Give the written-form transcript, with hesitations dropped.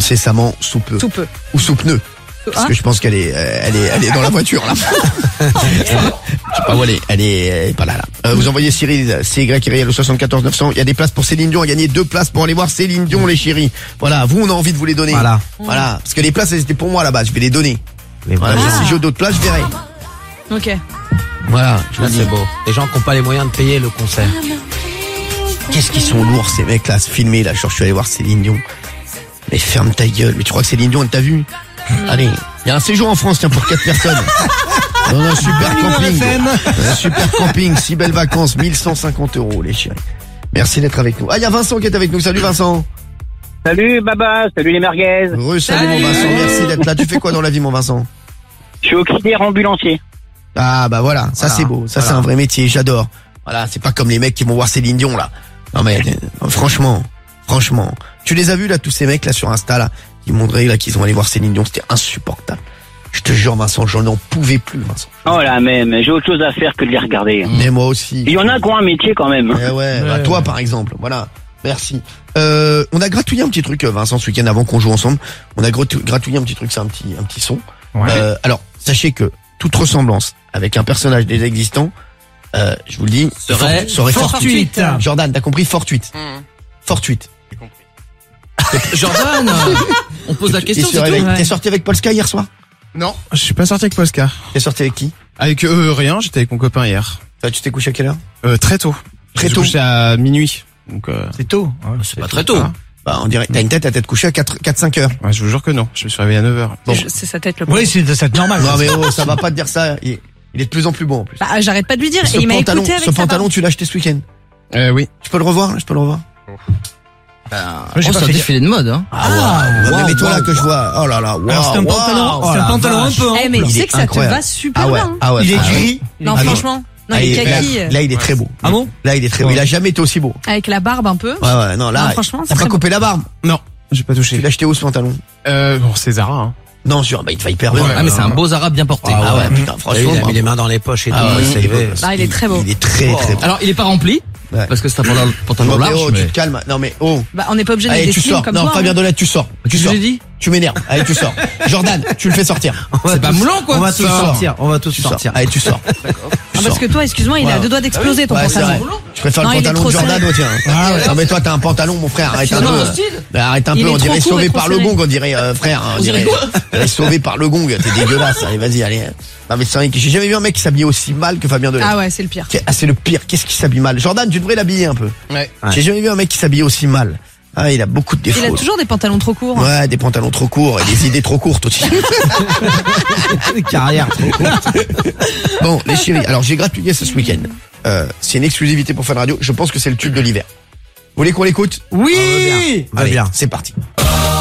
incessamment sous peu. Tout peu. Ou sous pneu. Parce que je pense qu'elle est dans la voiture, là. Je sais pas où elle est pas là. Vous envoyez Cyril, CY, le 74 900. Il y a des places pour Céline Dion. À gagner 2 places pour aller voir Céline Dion, les chéris. Voilà. Vous, on a envie de vous les donner. Voilà. Voilà. Parce que les places, elles étaient pour moi à la base. Je vais les donner. Voilà. Si j'ai d'autres places, je verrai. Ok. Voilà. Là, c'est beau. Les gens qui n'ont pas les moyens de payer le concert. Qu'est-ce qu'ils sont lourds, ces mecs là, à se filmer, là. Genre, je suis allé voir Céline Dion. Mais ferme ta gueule. Mais tu crois que Céline Dion, elle t'a vu? Allez. Il y a un séjour en France, tiens, pour 4 personnes. Dans un super camping. Un super camping, 6 belles vacances, 1150 €, les chéris. Merci d'être avec nous. Ah, il y a Vincent qui est avec nous. Salut, Vincent. Salut Baba, salut les merguez. Salut mon Vincent, merci d'être là. Tu fais quoi dans la vie, mon Vincent? Je suis auxiliaire ambulancier. Ah, bah voilà, ça c'est beau. Ça c'est un vrai métier, j'adore. Voilà, c'est pas comme les mecs qui vont voir Céline Dion, là. Non mais, franchement. Tu les as vus, là, tous ces mecs, là, sur Insta, là, qui montraient, là, qu'ils ont allé voir Céline Dion. C'était insupportable. Je te jure, Vincent, j'en n'en pouvais plus, Vincent. Oh là même, j'ai autre chose à faire que de les regarder. Mais moi aussi. Il y en a qui ont un métier quand même. Eh ouais, bah, toi par exemple, voilà. Merci. On a gratouillé un petit truc, Vincent, ce week-end avant qu'on joue ensemble. On a gratouillé un petit truc, c'est un petit son. Ouais. Alors, sachez que toute ressemblance avec un personnage déjà existant, je vous le dis, Serait fortuite. Jordan, t'as compris? Fortuite. Fortuite. Jordan, on pose la question, c'est tout. T'es sorti avec Polska hier soir? Non, je suis pas sorti avec Polska. T'es sorti avec qui? Avec rien, j'étais avec mon copain hier. Tu t'es couché à quelle heure? Très tôt. Très Je tôt. me suis couché à minuit. Donc C'est tôt. C'est pas très tôt. Bah, on dirait, t'as une tête à t'être couché à 4-5 heures. Ouais, je vous jure que non. Je me suis réveillé à 9h. Bon. C'est sa tête le pauvre. Oui, c'est normal. Non mais ça va pas te dire ça. Il est de plus en plus beau en plus. Bah, j'arrête pas de lui dire. Ce Et il m'a pantalon, écouté avec ce sa pantalon, barbe. tu l'as acheté ce week-end. Oui. Je peux le revoir? C'est un défilé de mode, hein. Mais mets-toi là que je vois. Oh là là. Alors, c'est un pantalon un peu Eh, mais tu Il sais est que ça te incroyable. va super Ah ouais. bien. Ah ouais. Il est Ah ouais. gris. Non, Ah, franchement. Non, il est kaki. Là, il est très beau. Ah bon? Là, il est très beau. Il a jamais été aussi beau. Avec la barbe un peu. Ouais, non, là. Non, franchement, t'as c'est pas très coupé la barbe. Non, j'ai pas Tu touché. l'as acheté où ce pantalon? Bon, c'est Zara, hein. Non, sûr, bah, il te va hyper bien. Ah, mais c'est un beau Zara bien porté. Ah ouais, putain, franchement. Il a mis les mains dans les poches et tout. Ah ouais, il s'est levé. Ah, il est très beau. Il est très beau. Alors, il est pas rempli. Ouais. Parce que c'est un pantalon Non, mais large. oh, tu te calmes. Non, mais oh. Bah, on n'est pas obligé de Allez, les tu dessiner sors. comme Non, toi. Fabien hein. Delette, tu sors. Tu Qu'est-ce sors. que j'ai dit? Tu m'énerves. Allez, tu sors. Jordan, tu le fais sortir. C'est pas moulant, quoi. On va tous sortir. On va tous Tu sors. sortir. Allez, tu sors. Ah, parce que toi, excuse-moi, il a deux doigts d'exploser ton Ouais, c'est vrai. pantalon. Je préfère Non, le il est pantalon trop de Jordan, serré. oh, tiens. Non, mais toi, t'as un pantalon, mon frère. Arrête un Non, peu. mon style. Arrête un Il peu, est on trop dirait court sauvé et trop par le serré. gong, on dirait, frère. On dirait sauvé par le gong. T'es dégueulasse. Allez, vas-y, allez. Non, mais c'est vrai que j'ai jamais vu un mec qui s'habille aussi mal que Fabien Delette. Ah ouais, c'est le pire. Ah, c'est le pire. Qu'est-ce qui s'habille mal? Jordan, tu devrais l'habiller un peu. Ouais. J'ai jamais vu un mec qui s'habille aussi mal. Ah, il a beaucoup de défauts. Il a toujours des pantalons trop courts. Ouais, des pantalons trop courts et des idées trop courtes aussi. Carrière trop courte. Bon, les chéris, alors j'ai gratouillé ça ce week-end. C'est une exclusivité pour Fun Radio. Je pense que c'est le tube de l'hiver. Vous voulez qu'on l'écoute? Oui. Va Allez, bien. c'est parti.